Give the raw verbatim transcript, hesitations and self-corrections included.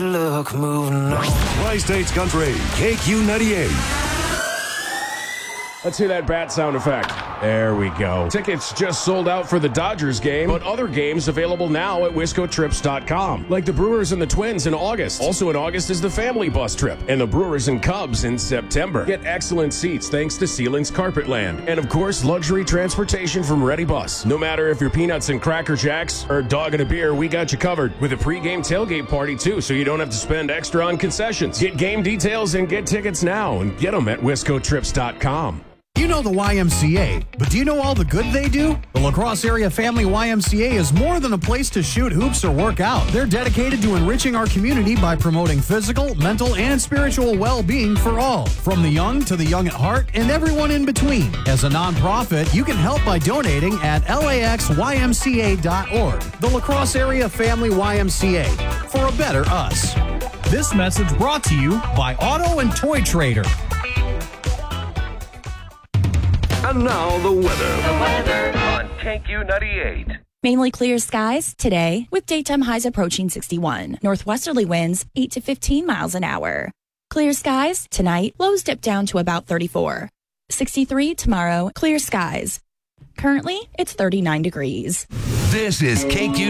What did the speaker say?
Look, moving on. Tri-States Country, K Q ninety-eight. Let's hear that bat sound effect. There we go. Tickets just sold out for the Dodgers game, but other games available now at wisco trips dot com. Like the Brewers and the Twins in August. Also in August is the family bus trip. And the Brewers and Cubs in September. Get excellent seats thanks to Ceilings Carpetland. And of course, luxury transportation from Ready Bus. No matter if you're Peanuts and Cracker Jacks or dog and a beer, we got you covered. With a pregame tailgate party too, so you don't have to spend extra on concessions. Get game details and get tickets now and get them at wisco trips dot com. You know the Y M C A, but do you know all the good they do? The La Crosse Area Family Y M C A is more than a place to shoot hoops or work out. They're dedicated to enriching our community by promoting physical, mental, and spiritual well-being for all, from the young to the young at heart and everyone in between. As a nonprofit, you can help by donating at L A X Y M C A dot org. The La Crosse Area Family Y M C A, for a better us. This message brought to you by Auto and Toy Trader. And now the weather. The weather on K Q ninety-eight. Mainly clear skies today with daytime highs approaching sixty-one. Northwesterly winds eight to fifteen miles an hour. Clear skies tonight, lows dip down to about thirty-four. sixty-three tomorrow, clear skies. Currently, it's thirty-nine degrees. This is K Q